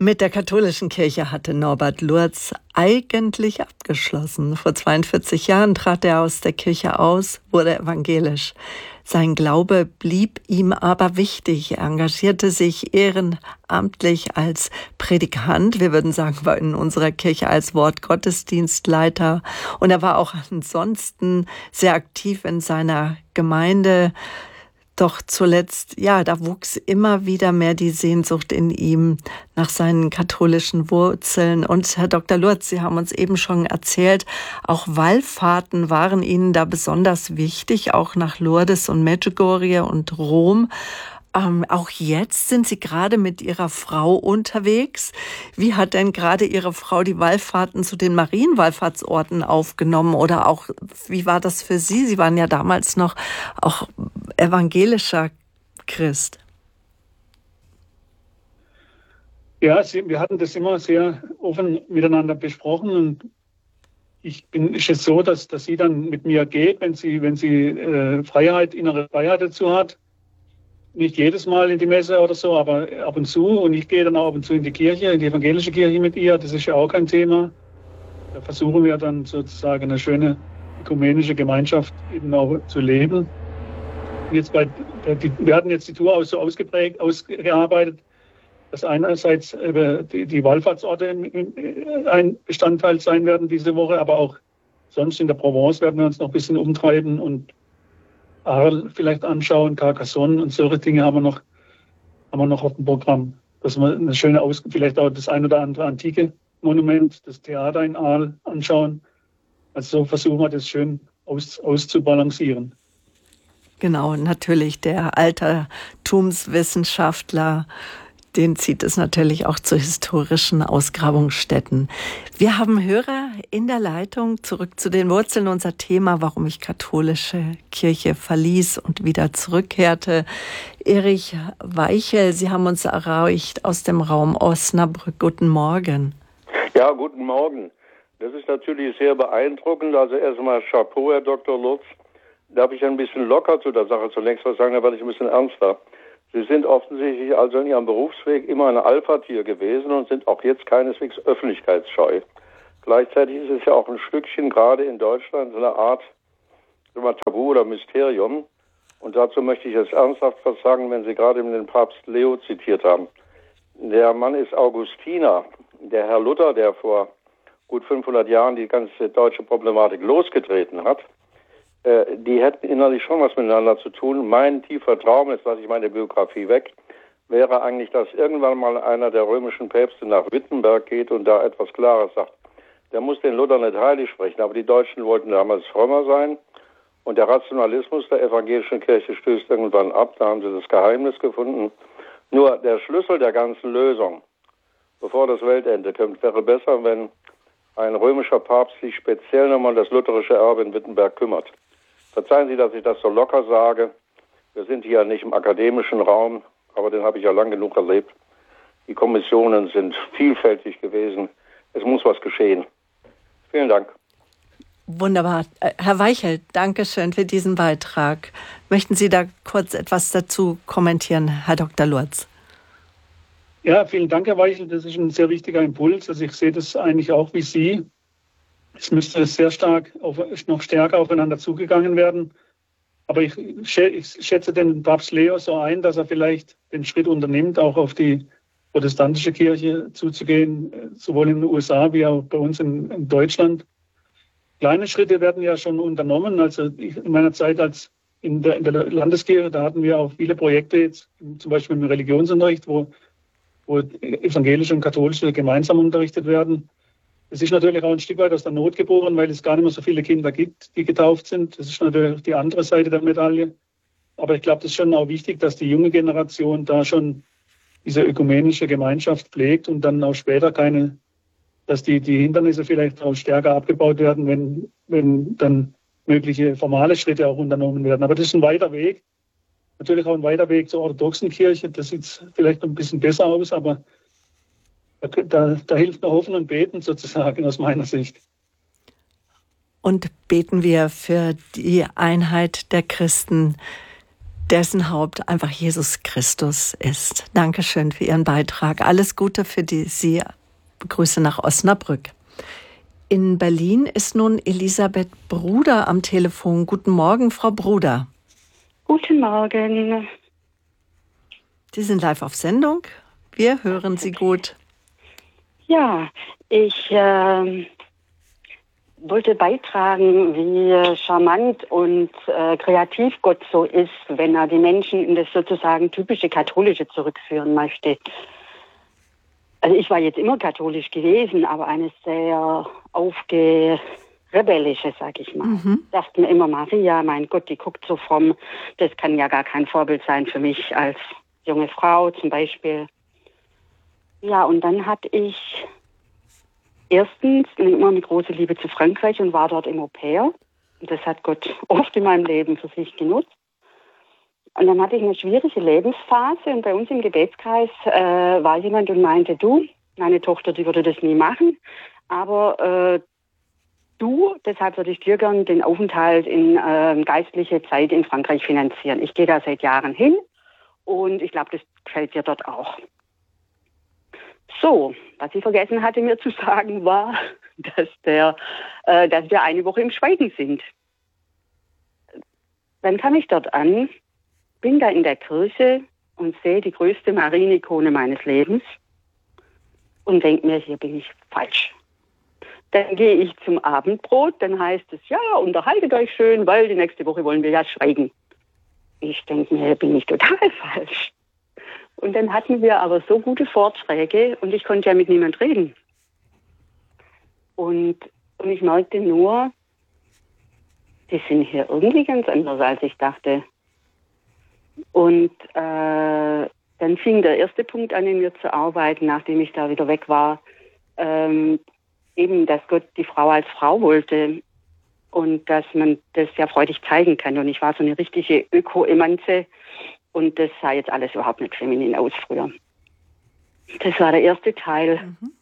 Mit der katholischen Kirche hatte Norbert Lurz eigentlich abgeschlossen. Vor 42 Jahren trat er aus der Kirche aus, wurde evangelisch. Sein Glaube blieb ihm aber wichtig. Er engagierte sich ehrenamtlich als Predikant, wir würden sagen, war in unserer Kirche als Wortgottesdienstleiter. Und er war auch ansonsten sehr aktiv in seiner Gemeinde. Doch zuletzt, da wuchs immer wieder mehr die Sehnsucht in ihm nach seinen katholischen Wurzeln. Und Herr Dr. Lurz, Sie haben uns eben schon erzählt, auch Wallfahrten waren Ihnen da besonders wichtig, auch nach Lourdes und Medjugorje und Rom. Auch jetzt sind Sie gerade mit Ihrer Frau unterwegs. Wie hat denn gerade Ihre Frau die Wallfahrten zu den Marienwallfahrtsorten aufgenommen? Oder auch, wie war das für Sie? Sie waren ja damals noch auch evangelischer Christ. Ja, wir hatten das immer sehr offen miteinander besprochen. Und ist es so, dass sie dann mit mir geht, wenn sie innere Freiheit dazu hat. Nicht jedes Mal in die Messe oder so, aber ab und zu. Und ich gehe dann auch ab und zu in die Kirche, in die evangelische Kirche mit ihr. Das ist ja auch kein Thema. Da versuchen wir dann sozusagen eine schöne ökumenische Gemeinschaft eben auch zu leben. Und jetzt wir hatten jetzt die Tour so ausgearbeitet, dass einerseits die Wallfahrtsorte ein Bestandteil sein werden diese Woche, aber auch sonst in der Provence werden wir uns noch ein bisschen umtreiben und Arles vielleicht anschauen, Carcassonne und solche Dinge haben wir noch auf dem Programm. Dass wir eine schöne vielleicht auch das ein oder andere antike Monument, das Theater in Arles anschauen. Also so versuchen wir das schön auszubalancieren. Genau, natürlich der Altertumswissenschaftler, den zieht es natürlich auch zu historischen Ausgrabungsstätten. Wir haben Hörer in der Leitung. Zurück zu den Wurzeln, unser Thema, warum ich katholische Kirche verließ und wieder zurückkehrte. Erich Weichel, Sie haben uns erreicht aus dem Raum Osnabrück. Guten Morgen. Ja, guten Morgen. Das ist natürlich sehr beeindruckend. Also erstmal Chapeau, Herr Dr. Lurz. Darf ich ein bisschen locker zu der Sache zunächst was sagen, da werde ich ein bisschen ernster. Sie sind offensichtlich also in Ihrem Berufsweg immer ein Alpha-Tier gewesen und sind auch jetzt keineswegs öffentlichkeitsscheu. Gleichzeitig ist es ja auch ein Stückchen, gerade in Deutschland, so eine Art Tabu oder Mysterium. Und dazu möchte ich jetzt ernsthaft was sagen, wenn Sie gerade den Papst Leo zitiert haben. Der Mann ist Augustiner. Der Herr Luther, der vor gut 500 Jahren die ganze deutsche Problematik losgetreten hat, die hätten innerlich schon was miteinander zu tun. Mein tiefer Traum, jetzt lasse ich meine Biografie weg, wäre eigentlich, dass irgendwann mal einer der römischen Päpste nach Wittenberg geht und da etwas Klares sagt. Der muss den Luther nicht heilig sprechen, aber die Deutschen wollten damals frömmer sein und der Rationalismus der evangelischen Kirche stößt irgendwann ab, da haben sie das Geheimnis gefunden. Nur der Schlüssel der ganzen Lösung, bevor das Weltende kommt, wäre besser, wenn ein römischer Papst sich speziell nochmal um das lutherische Erbe in Wittenberg kümmert. Verzeihen Sie, dass ich das so locker sage. Wir sind hier nicht im akademischen Raum, aber den habe ich ja lang genug erlebt. Die Kommissionen sind vielfältig gewesen. Es muss was geschehen. Vielen Dank. Wunderbar. Herr Weichel, danke schön für diesen Beitrag. Möchten Sie da kurz etwas dazu kommentieren, Herr Dr. Lurz? Ja, vielen Dank, Herr Weichel. Das ist ein sehr wichtiger Impuls. Also ich sehe das eigentlich auch wie Sie. Es müsste noch stärker aufeinander zugegangen werden. Aber ich schätze den Papst Leo so ein, dass er vielleicht den Schritt unternimmt, auch auf die protestantische Kirche zuzugehen, sowohl in den USA wie auch bei uns in Deutschland. Kleine Schritte werden ja schon unternommen. Also in meiner Zeit als in der Landeskirche, da hatten wir auch viele Projekte jetzt, zum Beispiel im Religionsunterricht, wo evangelische und katholische gemeinsam unterrichtet werden. Es ist natürlich auch ein Stück weit aus der Not geboren, weil es gar nicht mehr so viele Kinder gibt, die getauft sind. Das ist natürlich die andere Seite der Medaille. Aber ich glaube, das ist schon auch wichtig, dass die junge Generation da schon diese ökumenische Gemeinschaft pflegt und dann auch später dass die Hindernisse vielleicht auch stärker abgebaut werden, wenn dann mögliche formale Schritte auch unternommen werden. Aber das ist ein weiter Weg. Natürlich auch ein weiter Weg zur orthodoxen Kirche. Das sieht vielleicht ein bisschen besser aus, aber da hilft nur Hoffen und Beten sozusagen aus meiner Sicht. Und beten wir für die Einheit der Christen dessen Haupt einfach Jesus Christus ist. Dankeschön für Ihren Beitrag. Alles Gute für Sie. Grüße nach Osnabrück. In Berlin ist nun Elisabeth Bruder am Telefon. Guten Morgen, Frau Bruder. Guten Morgen. Sie sind live auf Sendung. Wir hören Sie gut. Ja, ich wollte beitragen, wie charmant und kreativ Gott so ist, wenn er die Menschen in das sozusagen typische Katholische zurückführen möchte. Also ich war jetzt immer katholisch gewesen, aber eine sehr rebellische, sag ich mal. Dachte mir immer, Maria, mein Gott, die guckt so fromm. Das kann ja gar kein Vorbild sein für mich als junge Frau zum Beispiel. Ja, und dann hatte ich erstens immer eine große Liebe zu Frankreich und war dort im Au-pair. Und das hat Gott oft in meinem Leben für sich genutzt. Und dann hatte ich eine schwierige Lebensphase und bei uns im Gebetskreis war jemand und meinte, du, meine Tochter, die würde das nie machen, aber deshalb würde ich dir gern den Aufenthalt in geistliche Zeit in Frankreich finanzieren. Ich gehe da seit Jahren hin und ich glaube, das gefällt dir dort auch. So, was ich vergessen hatte mir zu sagen war, dass wir eine Woche im Schweigen sind. Dann kam ich dort an, bin da in der Kirche und sehe die größte Marienikone meines Lebens und denke mir, hier bin ich falsch. Dann gehe ich zum Abendbrot, dann heißt es, ja, unterhaltet euch schön, weil die nächste Woche wollen wir ja schweigen. Ich denke mir, hier bin ich total falsch. Und dann hatten wir aber so gute Vorträge und ich konnte ja mit niemand reden. Und ich merkte nur, die sind hier irgendwie ganz anders, als ich dachte. Und dann fing der erste Punkt an, in mir zu arbeiten, nachdem ich da wieder weg war. Eben, dass Gott die Frau als Frau wollte und dass man das ja freudig zeigen kann. Und ich war so eine richtige Öko-Emanze und das sah jetzt alles überhaupt nicht feminin aus früher. Das war der erste Teil.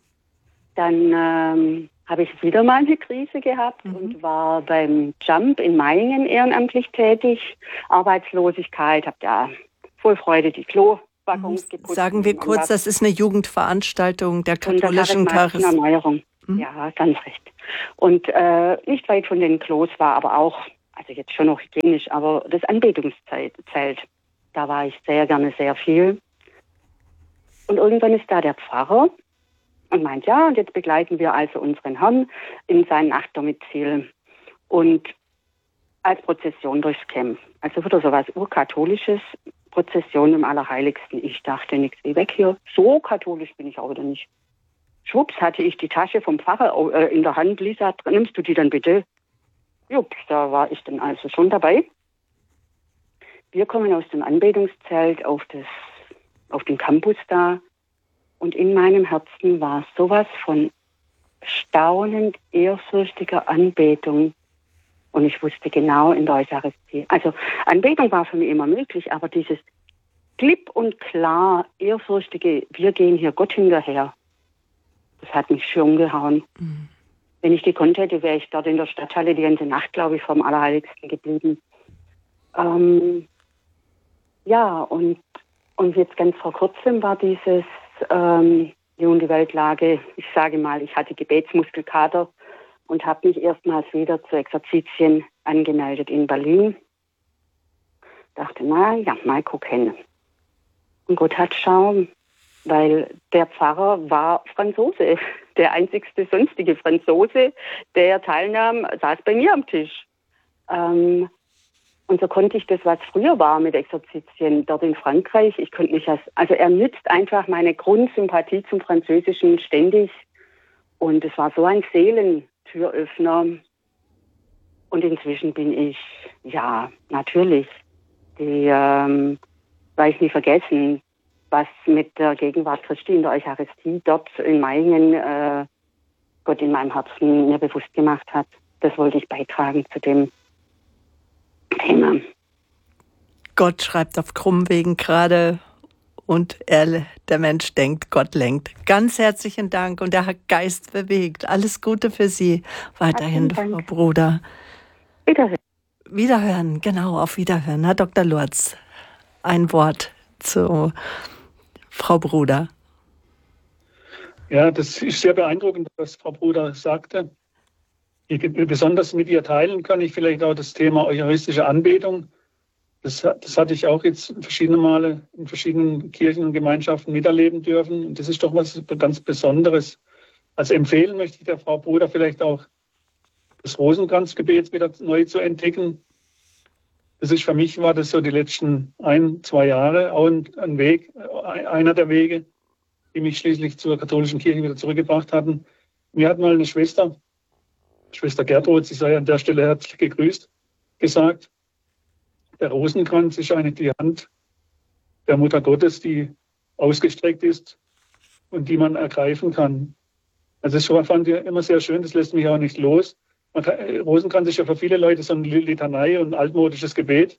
Dann habe ich wieder mal eine Krise gehabt und war beim Jump in Meiningen ehrenamtlich tätig. Arbeitslosigkeit, habe da voll Freude die Klowaggons geputzt. Sagen wir kurz, das ist eine Jugendveranstaltung der katholischen Erneuerung. Ja, ganz recht. Und nicht weit von den Klos war aber auch, also jetzt schon noch hygienisch, aber das Anbetungszelt. Da war ich sehr gerne sehr viel. Und irgendwann ist da der Pfarrer und meint, ja, und jetzt begleiten wir also unseren Herrn in sein Nachtdomizil und als Prozession durchs Camp. Also wieder so was Urkatholisches, Prozession im Allerheiligsten. Ich dachte, nichts wie weg hier. So katholisch bin ich auch wieder nicht. Schwupps, hatte ich die Tasche vom Pfarrer in der Hand. Lisa, nimmst du die dann bitte? Jupp, da war ich dann also schon dabei. Wir kommen aus dem Anbetungszelt auf den Campus da und in meinem Herzen war sowas von staunend ehrfürchtiger Anbetung und ich wusste genau in der Eucharistie. Also Anbetung war für mich immer möglich, aber dieses klipp und klar ehrfürchtige, wir gehen hier Gott hinterher, das hat mich schön umgehauen. Wenn ich gekonnt hätte, wäre ich dort in der Stadthalle die ganze Nacht, glaube ich, vom Allerheiligsten geblieben. Ja, und jetzt ganz vor kurzem war dieses die Weltlage, ich sage mal, ich hatte Gebetsmuskelkater und habe mich erstmals wieder zu Exerzitien angemeldet in Berlin. Dachte, mal gucken. Und Gott hat Schaum, weil der Pfarrer war Franzose, der einzigste sonstige Franzose, der teilnahm, saß bei mir am Tisch. Und so konnte ich das, was früher war mit Exerzitien dort in Frankreich, ich konnte mich also er nützt einfach meine Grundsympathie zum Französischen ständig. Und es war so ein Seelentüröffner. Und inzwischen bin ich, ja, natürlich, werde ich nie vergessen, was mit der Gegenwart Christi in der Eucharistie dort in Meiningen Gott in meinem Herzen mir bewusst gemacht hat. Das wollte ich beitragen zu dem Thema. Gott schreibt auf krummen Wegen gerade und der Mensch denkt, Gott lenkt. Ganz herzlichen Dank und der Geist bewegt. Alles Gute für Sie weiterhin, Frau Bruder. Wiederhören. Wiederhören, genau, auf Wiederhören. Herr Dr. Lurz ein Wort zu Frau Bruder. Ja, das ist sehr beeindruckend, was Frau Bruder sagte. Besonders mit ihr teilen kann ich vielleicht auch das Thema eucharistische Anbetung. Das hatte ich auch jetzt verschiedene Male in verschiedenen Kirchen und Gemeinschaften miterleben dürfen. Und das ist doch was ganz Besonderes. Also empfehlen möchte ich der Frau Bruder vielleicht auch, das Rosenkranzgebet wieder neu zu entdecken. Das ist für mich, war das so die letzten 1-2 Jahre auch ein Weg, einer der Wege, die mich schließlich zur katholischen Kirche wieder zurückgebracht hatten. Mir hat mal eine Schwester Gertrud, sie sei an der Stelle herzlich gegrüßt, gesagt, der Rosenkranz ist eigentlich die Hand der Mutter Gottes, die ausgestreckt ist und die man ergreifen kann. Also das fand ich immer sehr schön, das lässt mich auch nicht los. Rosenkranz ist ja für viele Leute so eine Litanei und ein altmodisches Gebet.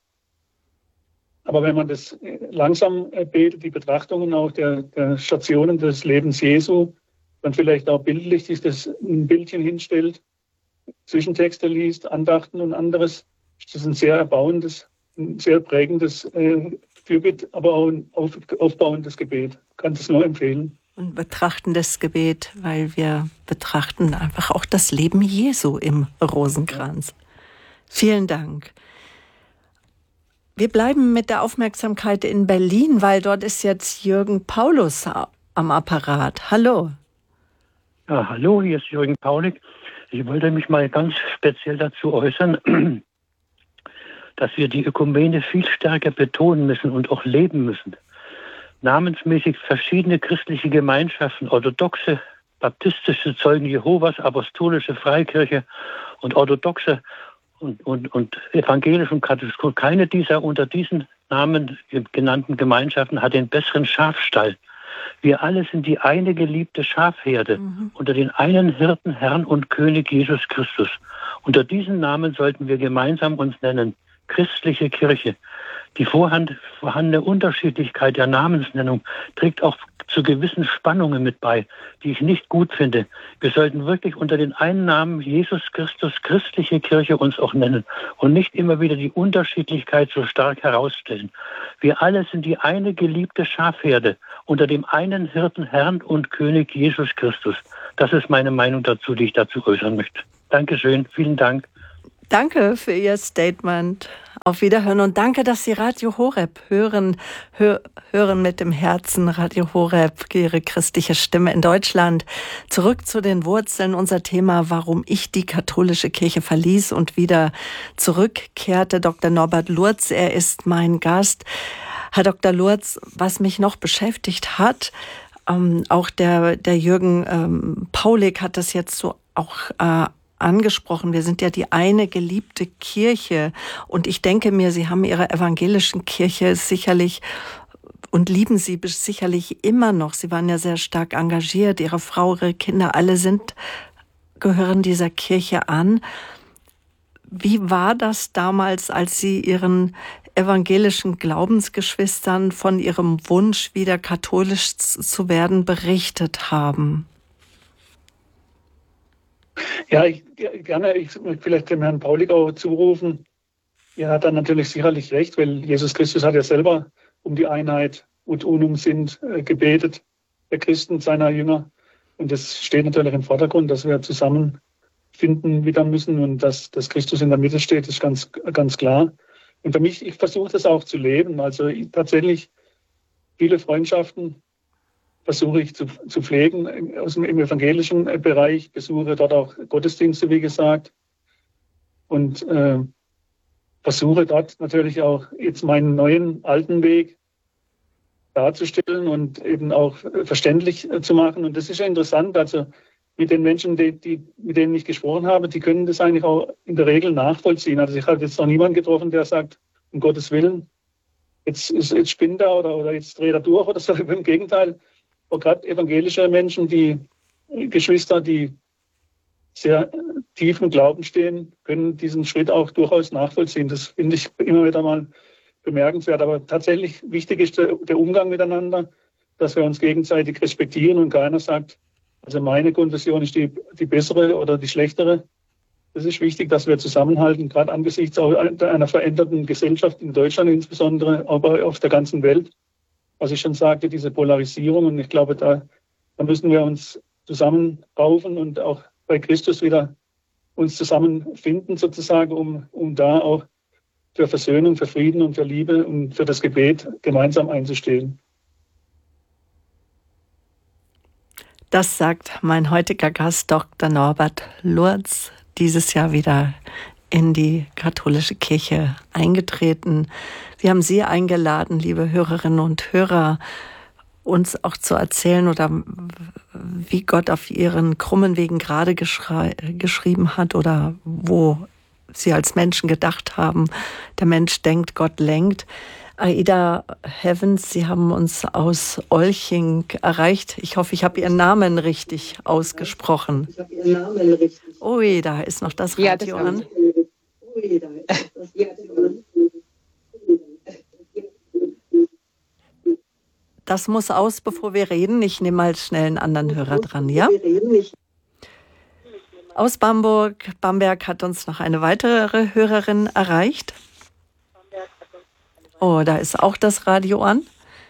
Aber wenn man das langsam betet, die Betrachtungen auch der Stationen des Lebens Jesu, dann vielleicht auch bildlich sich das ein Bildchen hinstellt, Zwischentexte liest, Andachten und anderes, ist das ein sehr erbauendes, ein sehr prägendes Fürbitte, aber auch ein aufbauendes Gebet. Kann es nur empfehlen. Und betrachtendes Gebet, weil wir betrachten einfach auch das Leben Jesu im Rosenkranz. Vielen Dank. Wir bleiben mit der Aufmerksamkeit in Berlin, weil dort ist jetzt Jürgen Paulus am Apparat. Hallo. Ja, hallo, hier ist Jürgen Paulik. Ich wollte mich mal ganz speziell dazu äußern, dass wir die Ökumene viel stärker betonen müssen und auch leben müssen. Namensmäßig verschiedene christliche Gemeinschaften, orthodoxe, baptistische Zeugen Jehovas, apostolische Freikirche und orthodoxe und evangelisch und katholisch. Keine dieser unter diesen Namen genannten Gemeinschaften hat den besseren Schafstall. Wir alle sind die eine geliebte Schafherde unter den einen Hirten, Herrn und König Jesus Christus. Unter diesen Namen sollten wir gemeinsam uns nennen. Christliche Kirche. Die vorhandene Unterschiedlichkeit der Namensnennung trägt auch zu gewissen Spannungen mit bei, die ich nicht gut finde. Wir sollten wirklich unter den einen Namen Jesus Christus christliche Kirche uns auch nennen und nicht immer wieder die Unterschiedlichkeit so stark herausstellen. Wir alle sind die eine geliebte Schafherde unter dem einen Hirten, Herrn und König Jesus Christus. Das ist meine Meinung dazu, die ich dazu äußern möchte. Dankeschön, vielen Dank. Danke für Ihr Statement. Auf Wiederhören und danke, dass Sie Radio Horeb hören mit dem Herzen. Radio Horeb, Ihre christliche Stimme in Deutschland. Zurück zu den Wurzeln. Unser Thema, warum ich die katholische Kirche verließ und wieder zurückkehrte. Dr. Norbert Lurz, er ist mein Gast. Herr Dr. Lurz, was mich noch beschäftigt hat, auch der Jürgen Paulik hat das jetzt so auch angesprochen. Wir sind ja die eine geliebte Kirche und ich denke mir, Sie haben Ihre evangelischen Kirche sicherlich und lieben sie sicherlich immer noch. Sie waren ja sehr stark engagiert. Ihre Frau, Ihre Kinder, alle gehören dieser Kirche an. Wie war das damals, als Sie Ihren evangelischen Glaubensgeschwistern von Ihrem Wunsch, wieder katholisch zu werden, berichtet haben? Ja, gerne. Ich möchte vielleicht dem Herrn Paulik auch zurufen. Er hat dann natürlich sicherlich recht, weil Jesus Christus hat ja selber um die Einheit und unum sind gebetet, der Christen, seiner Jünger. Und das steht natürlich im Vordergrund, dass wir zusammenfinden wieder müssen und dass Christus in der Mitte steht, ist ganz, ganz klar. Und für mich, ich versuche das auch zu leben. Also tatsächlich viele Freundschaften versuche ich zu pflegen im evangelischen Bereich, besuche dort auch Gottesdienste, wie gesagt, und versuche dort natürlich auch jetzt meinen neuen alten Weg darzustellen und eben auch verständlich zu machen. Und das ist ja interessant, also mit den Menschen, mit denen ich gesprochen habe, die können das eigentlich auch in der Regel nachvollziehen. Also ich habe jetzt noch niemanden getroffen, der sagt, um Gottes Willen, jetzt spinnt er oder jetzt dreht er durch oder so. Im Gegenteil, auch gerade evangelische Menschen, die Geschwister, die sehr tief im Glauben stehen, können diesen Schritt auch durchaus nachvollziehen. Das finde ich immer wieder mal bemerkenswert. Aber tatsächlich wichtig ist der Umgang miteinander, dass wir uns gegenseitig respektieren und keiner sagt, also meine Konfession ist die bessere oder die schlechtere. Das ist wichtig, dass wir zusammenhalten, gerade angesichts auch einer veränderten Gesellschaft in Deutschland insbesondere, aber auf der ganzen Welt. Was ich schon sagte, diese Polarisierung. Und ich glaube, da müssen wir uns zusammenraufen und auch bei Christus wieder uns zusammenfinden sozusagen, um da auch für Versöhnung, für Frieden und für Liebe und für das Gebet gemeinsam einzustehen. Das sagt mein heutiger Gast, Dr. Norbert Lurz, dieses Jahr wieder in die katholische Kirche eingetreten. Wir haben Sie eingeladen, liebe Hörerinnen und Hörer, uns auch zu erzählen oder wie Gott auf Ihren krummen Wegen gerade geschrieben hat oder wo Sie als Menschen gedacht haben, der Mensch denkt, Gott lenkt. Aida Heavens, Sie haben uns aus Olching erreicht. Ich hoffe, ich habe Ihren Namen richtig ausgesprochen. Ui, da ist noch das Radio an. Das muss aus, bevor wir reden. Ich nehme mal schnell einen anderen Hörer dran, ja? Aus Bamberg hat uns noch eine weitere Hörerin erreicht. Oh, da ist auch das Radio an.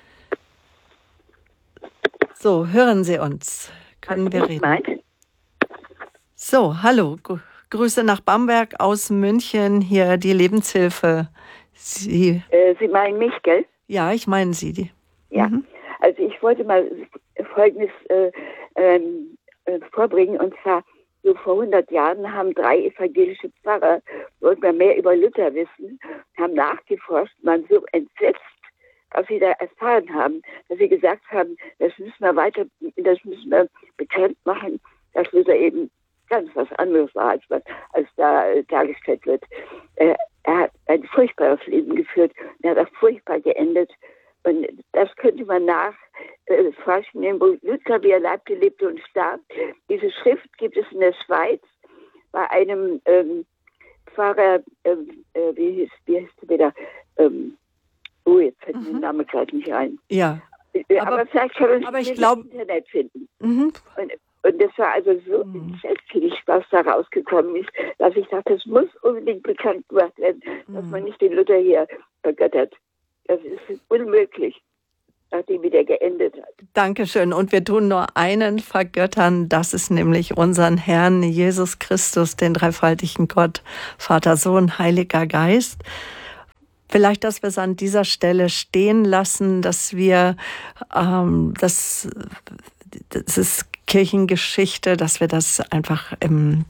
So, hören Sie uns. Können wir reden? So, hallo. Grüße nach Bamberg aus München. Hier die Lebenshilfe. Sie meinen mich, gell? Ja, ich meine Sie. Ja, also ich wollte mal Folgendes vorbringen. Und zwar, so vor 100 Jahren haben 3 evangelische Pfarrer, wollten wir mehr über Luther wissen, haben nachgeforscht, waren so entsetzt, was sie da erfahren haben, dass sie gesagt haben, das müssen wir bekannt machen, dass Luther eben ganz was anderes war, als da dargestellt wird. Er hat ein furchtbares Leben geführt und er hat auch furchtbar geendet. Und das könnte man nachforschen, wo Luther, wie er lebte, lebte und starb. Diese Schrift gibt es in der Schweiz bei einem Pfarrer, wie heißt er wieder? Jetzt fällt mir der Name gerade nicht ein. Ja. Aber vielleicht kann man es im Internet finden. Und das war also so entsetzlich, was da rausgekommen ist, dass ich dachte, das muss unbedingt bekannt gemacht werden, dass man nicht den Luther hier vergöttert. Das ist unmöglich, nachdem er geendet hat. Dankeschön. Und wir tun nur einen vergöttern, das ist nämlich unseren Herrn Jesus Christus, den dreifaltigen Gott, Vater, Sohn, Heiliger Geist. Vielleicht, dass wir es an dieser Stelle stehen lassen, dass wir, das ist Kirchengeschichte, dass wir das einfach an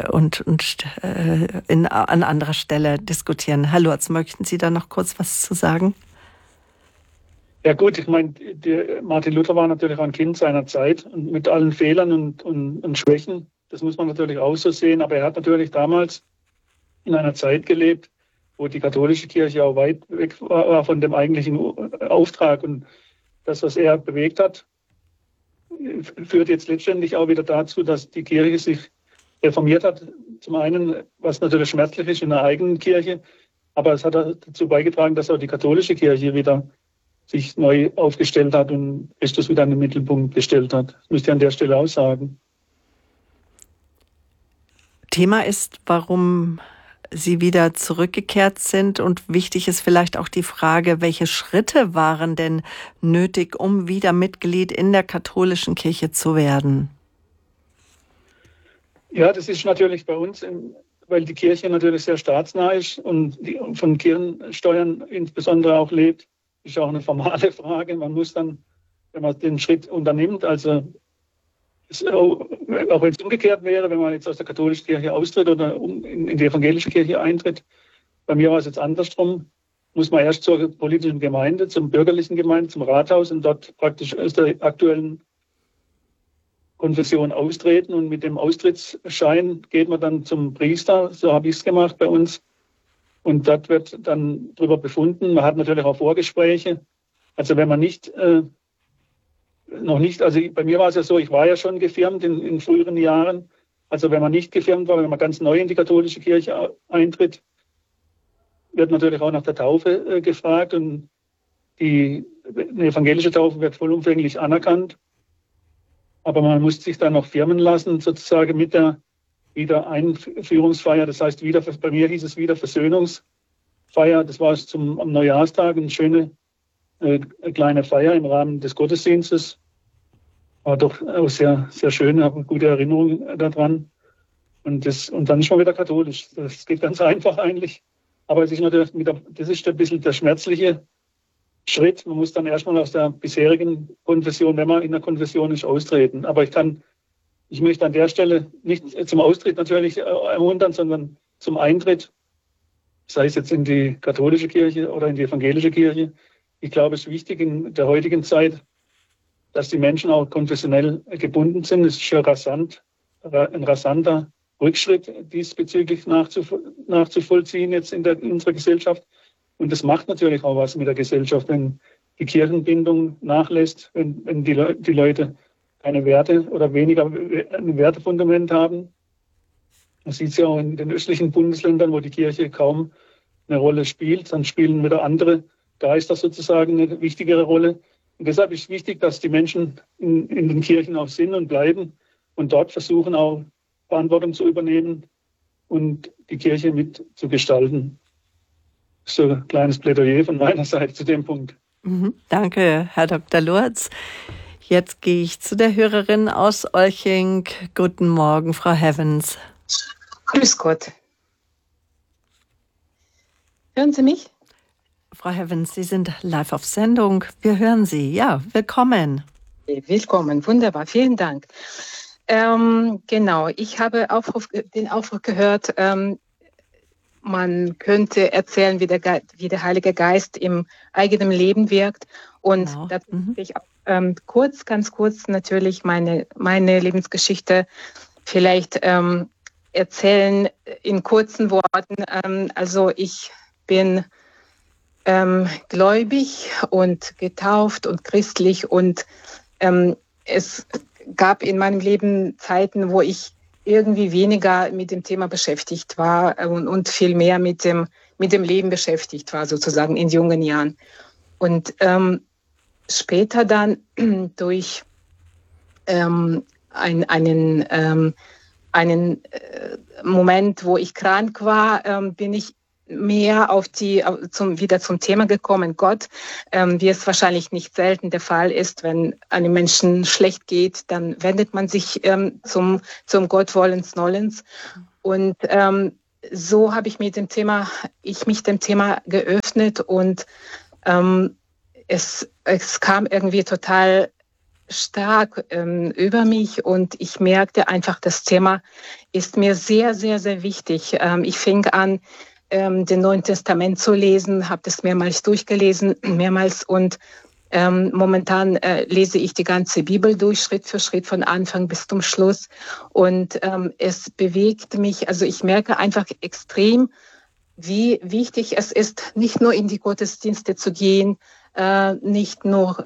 anderer Stelle diskutieren. Herr Lurz, möchten Sie da noch kurz was zu sagen? Ja gut, ich meine, Martin Luther war natürlich ein Kind seiner Zeit und mit allen Fehlern und Schwächen. Das muss man natürlich auch so sehen. Aber er hat natürlich damals in einer Zeit gelebt, wo die katholische Kirche auch weit weg war von dem eigentlichen Auftrag. Und das, was er bewegt hat, führt jetzt letztendlich auch wieder dazu, dass die Kirche sich reformiert hat. Zum einen, was natürlich schmerzlich ist in der eigenen Kirche, aber es hat dazu beigetragen, dass auch die katholische Kirche wieder sich neu aufgestellt hat und Christus wieder in den Mittelpunkt gestellt hat. Das müsste ich an der Stelle auch sagen. Thema ist, warum Sie wieder zurückgekehrt sind, und wichtig ist vielleicht auch die Frage, welche Schritte waren denn nötig, um wieder Mitglied in der katholischen Kirche zu werden? Ja, das ist natürlich bei uns, weil die Kirche natürlich sehr staatsnah ist und von Kirchensteuern insbesondere auch lebt, ist auch eine formale Frage. Man muss dann, wenn man den Schritt unternimmt, also auch wenn es umgekehrt wäre, wenn man jetzt aus der katholischen Kirche austritt oder in die evangelische Kirche eintritt, bei mir war es jetzt andersrum, muss man erst zur politischen Gemeinde, zum bürgerlichen Gemeinde, zum Rathaus und dort praktisch aus der aktuellen Konfession austreten, und mit dem Austrittsschein geht man dann zum Priester, so habe ich es gemacht bei uns, und dort wird dann darüber befunden. Man hat natürlich auch Vorgespräche, also wenn man also bei mir war es ja so, ich war ja schon gefirmt in früheren Jahren, also wenn man nicht gefirmt war, wenn man ganz neu in die katholische Kirche eintritt, wird natürlich auch nach der Taufe gefragt, und eine evangelische Taufe wird vollumfänglich anerkannt. Aber man muss sich dann noch firmen lassen, sozusagen mit der Wiedereinführungsfeier. Das heißt, bei mir hieß es Wiederversöhnungsfeier. Das war am Neujahrstag eine schöne kleine Feier im Rahmen des Gottesdienstes. War doch auch sehr, sehr schön, habe eine gute Erinnerung daran. Und dann ist man wieder katholisch. Das geht ganz einfach eigentlich. Aber das ist ein bisschen der schmerzliche Schritt. Man muss dann erstmal aus der bisherigen Konfession, wenn man in der Konfession ist, austreten. Aber ich möchte an der Stelle nicht zum Austritt natürlich ermuntern, sondern zum Eintritt, sei es jetzt in die katholische Kirche oder in die evangelische Kirche. Ich glaube, es ist wichtig in der heutigen Zeit, dass die Menschen auch konfessionell gebunden sind. Es ist ja ein rasanter Rückschritt diesbezüglich nachzuvollziehen jetzt in unserer Gesellschaft. Und das macht natürlich auch was mit der Gesellschaft, wenn die Kirchenbindung nachlässt, wenn die Leute keine Werte oder weniger ein Wertefundament haben. Man sieht es ja auch in den östlichen Bundesländern, wo die Kirche kaum eine Rolle spielt. Dann spielen wieder andere Geister sozusagen eine wichtigere Rolle. Und deshalb ist es wichtig, dass die Menschen in den Kirchen auch sind und bleiben und dort versuchen auch Verantwortung zu übernehmen und die Kirche mit zu gestalten. So ein kleines Plädoyer von meiner Seite zu dem Punkt. Danke, Herr Dr. Lurz. Jetzt gehe ich zu der Hörerin aus Olching. Guten Morgen, Frau Heavens. Grüß Gott. Hören Sie mich? Frau Heavens, Sie sind live auf Sendung. Wir hören Sie. Ja, willkommen. Willkommen, wunderbar. Vielen Dank. Genau, ich habe den Aufruf gehört, man könnte erzählen, wie der Heilige Geist im eigenen Leben wirkt. Und Genau. da möchte ich auch ganz kurz natürlich meine Lebensgeschichte vielleicht erzählen in kurzen Worten. Also ich bin gläubig und getauft und christlich und es gab in meinem Leben Zeiten, wo ich irgendwie weniger mit dem Thema beschäftigt war und viel mehr mit dem Leben beschäftigt war, sozusagen in jungen Jahren. Und später dann durch einen Moment, wo ich krank war, bin ich mehr wieder zum Thema gekommen, Gott, wie es wahrscheinlich nicht selten der Fall ist, wenn einem Menschen schlecht geht, dann wendet man sich zum Gott wollens Nollens. Und so habe ich mich dem Thema geöffnet und es kam irgendwie total stark über mich und ich merkte einfach, das Thema ist mir sehr, sehr, sehr wichtig. Ich fing an, den Neuen Testament zu lesen, habe das mehrmals durchgelesen, und momentan lese ich die ganze Bibel durch, Schritt für Schritt, von Anfang bis zum Schluss. Und es bewegt mich, also ich merke einfach extrem, wie wichtig es ist, nicht nur in die Gottesdienste zu gehen, nicht nur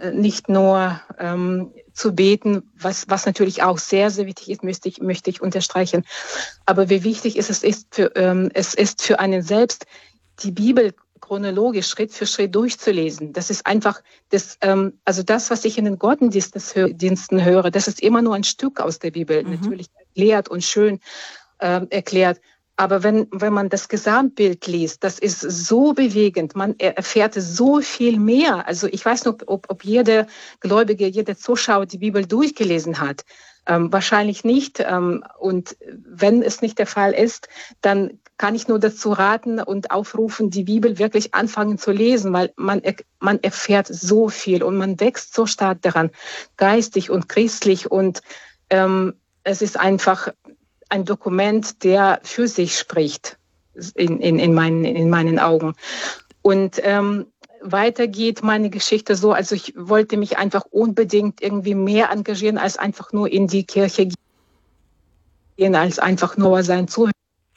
zu beten, was natürlich auch sehr, sehr wichtig ist, möchte ich unterstreichen. Aber wie wichtig es ist für einen selbst, die Bibel chronologisch Schritt für Schritt durchzulesen. Das ist einfach also das, was ich in den Gottesdiensten höre, das ist immer nur ein Stück aus der Bibel, natürlich erklärt und schön erklärt. Aber wenn man das Gesamtbild liest, das ist so bewegend, man erfährt so viel mehr. Also ich weiß nicht, ob jeder Gläubige, jeder Zuschauer die Bibel durchgelesen hat. Wahrscheinlich nicht. Und wenn es nicht der Fall ist, dann kann ich nur dazu raten und aufrufen, die Bibel wirklich anfangen zu lesen, weil man erfährt so viel und man wächst so stark daran, geistig und christlich. Und es ist einfach ein Dokument, der für sich spricht, in meinen Augen. Und weiter geht meine Geschichte so, also ich wollte mich einfach unbedingt irgendwie mehr engagieren, als einfach nur in die Kirche gehen, als einfach nur sein Zuhören.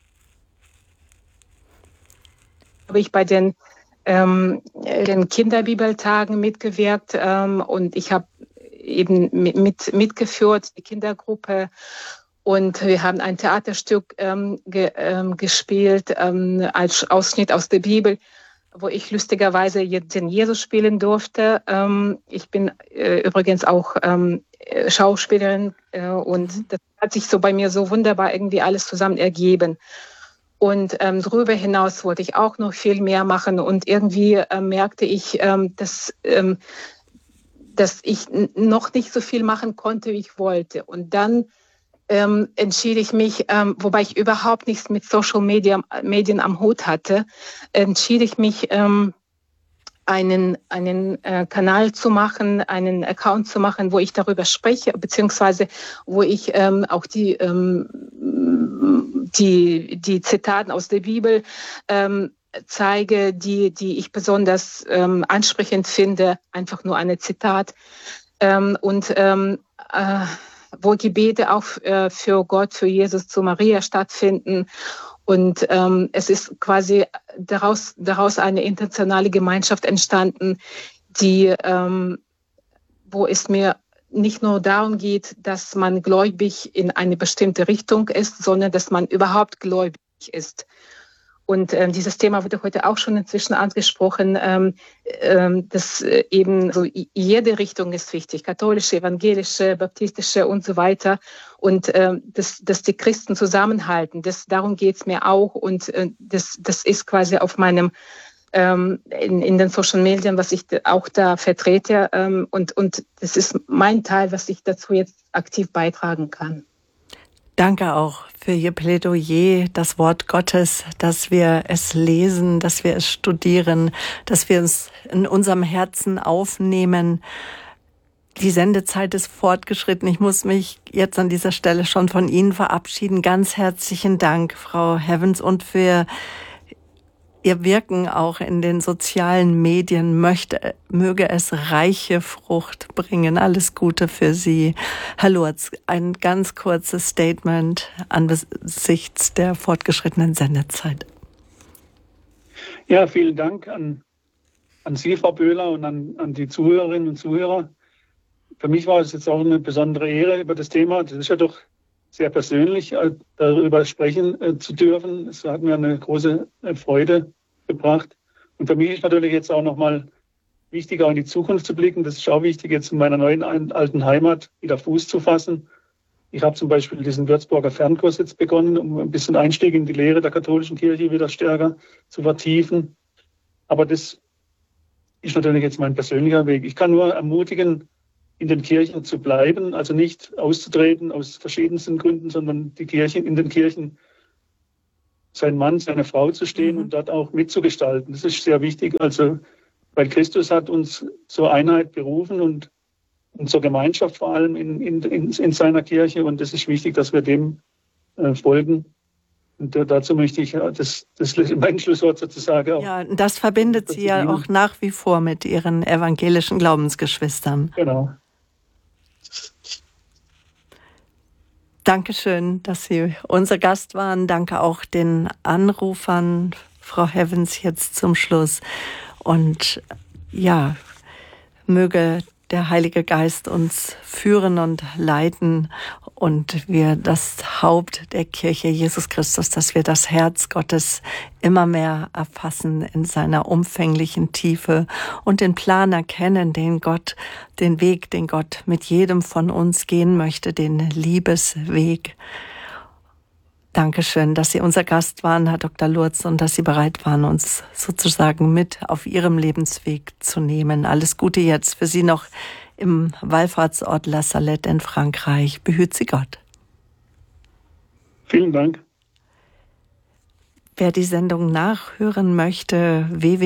Habe ich bei den Kinderbibeltagen mitgewirkt und ich habe eben mitgeführt, die Kindergruppe. Und wir haben ein Theaterstück gespielt als Ausschnitt aus der Bibel, wo ich lustigerweise den Jesus spielen durfte. Ich bin übrigens auch Schauspielerin und das hat sich so bei mir so wunderbar irgendwie alles zusammen ergeben. Und darüber hinaus wollte ich auch noch viel mehr machen und irgendwie merkte ich, dass ich noch nicht so viel machen konnte, wie ich wollte. Und dann entschied ich mich, wobei ich überhaupt nichts mit Social Medien am Hut hatte, entschied ich mich, einen Kanal zu machen, einen Account zu machen, wo ich darüber spreche, beziehungsweise wo ich auch die Zitaten aus der Bibel zeige, die ich besonders ansprechend finde, einfach nur eine Zitat. Wo Gebete auch für Gott, für Jesus, zu Maria stattfinden. Und es ist quasi daraus eine internationale Gemeinschaft entstanden, wo es mir nicht nur darum geht, dass man gläubig in eine bestimmte Richtung ist, sondern dass man überhaupt gläubig ist. Und dieses Thema wurde heute auch schon inzwischen angesprochen, dass eben so jede Richtung ist wichtig, katholische, evangelische, baptistische und so weiter. Und dass die Christen zusammenhalten, darum geht's mir auch. Und das ist quasi auf meinem in den Social Medien, was ich auch da vertrete. Und das ist mein Teil, was ich dazu jetzt aktiv beitragen kann. Danke auch für Ihr Plädoyer, das Wort Gottes, dass wir es lesen, dass wir es studieren, dass wir es in unserem Herzen aufnehmen. Die Sendezeit ist fortgeschritten. Ich muss mich jetzt an dieser Stelle schon von Ihnen verabschieden. Ganz herzlichen Dank, Frau Heavens, und für Ihr Wirken auch in den sozialen Medien. Möge es reiche Frucht bringen. Alles Gute für Sie. Herr Lurz, ein ganz kurzes Statement angesichts der fortgeschrittenen Sendezeit. Ja, vielen Dank an Sie, Frau Böhler, und an die Zuhörerinnen und Zuhörer. Für mich war es jetzt auch eine besondere Ehre, über das Thema, das ist ja doch sehr persönlich, darüber sprechen zu dürfen. Es hat mir eine große Freude gebracht. Und für mich ist natürlich jetzt auch nochmal wichtig, auch in die Zukunft zu blicken. Das ist auch wichtig, jetzt in meiner neuen alten Heimat wieder Fuß zu fassen. Ich habe zum Beispiel diesen Würzburger Fernkurs jetzt begonnen, um ein bisschen Einstieg in die Lehre der katholischen Kirche wieder stärker zu vertiefen. Aber das ist natürlich jetzt mein persönlicher Weg. Ich kann nur ermutigen, in den Kirchen zu bleiben, also nicht auszutreten aus verschiedensten Gründen, sondern in den Kirchen sein Mann, seine Frau zu stehen und dort auch mitzugestalten. Das ist sehr wichtig, also weil Christus hat uns zur Einheit berufen und zur Gemeinschaft vor allem in seiner Kirche, und es ist wichtig, dass wir dem folgen. Und dazu möchte ich mein Schlusswort sozusagen auch. Ja, das verbindet Sie ja auch nach wie vor mit Ihren evangelischen Glaubensgeschwistern. Genau. Dankeschön, dass Sie unser Gast waren. Danke auch den Anrufern, Frau Heavens, jetzt zum Schluss. Und ja, möge der Heilige Geist uns führen und leiten und wir das Haupt der Kirche, Jesus Christus, dass wir das Herz Gottes immer mehr erfassen in seiner umfänglichen Tiefe und den Plan erkennen, den Weg, den Gott mit jedem von uns gehen möchte, den Liebesweg. Dankeschön, dass Sie unser Gast waren, Herr Dr. Lurz, und dass Sie bereit waren, uns sozusagen mit auf Ihrem Lebensweg zu nehmen. Alles Gute jetzt für Sie noch im Wallfahrtsort La Salette in Frankreich. Behüt Sie Gott. Vielen Dank. Wer die Sendung nachhören möchte,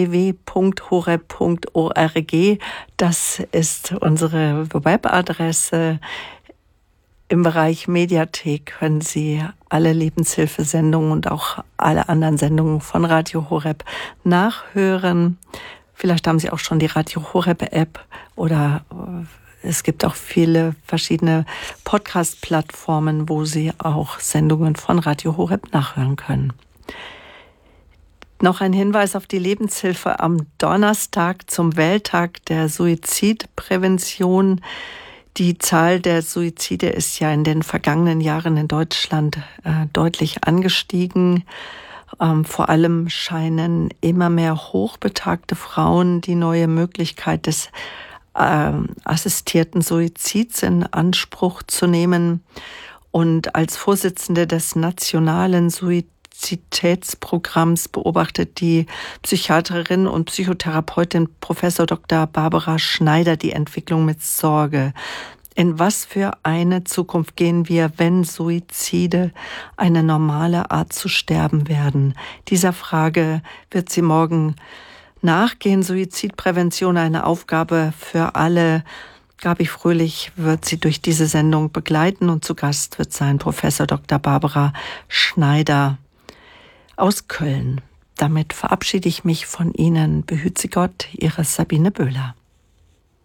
www.horeb.org, das ist unsere Webadresse. Im Bereich Mediathek können Sie alle Lebenshilfesendungen und auch alle anderen Sendungen von Radio Horeb nachhören. Vielleicht haben Sie auch schon die Radio Horeb App oder es gibt auch viele verschiedene Podcast-Plattformen, wo Sie auch Sendungen von Radio Horeb nachhören können. Noch ein Hinweis auf die Lebenshilfe am Donnerstag zum Welttag der Suizidprävention. Die Zahl der Suizide ist ja in den vergangenen Jahren in Deutschland deutlich angestiegen. Vor allem scheinen immer mehr hochbetagte Frauen die neue Möglichkeit des assistierten Suizids in Anspruch zu nehmen. Und als Vorsitzende des Nationalen Suiziditätsprogramms beobachtet die Psychiaterin und Psychotherapeutin Professor Dr. Barbara Schneider die Entwicklung mit Sorge. In was für eine Zukunft gehen wir, wenn Suizide eine normale Art zu sterben werden? Dieser Frage wird sie morgen nachgehen. Suizidprävention, eine Aufgabe für alle. Gabi Fröhlich wird sie durch diese Sendung begleiten und zu Gast wird sein Professor Dr. Barbara Schneider aus Köln. Damit verabschiede ich mich von Ihnen. Behüt Sie Gott, Ihre Sabine Böhler.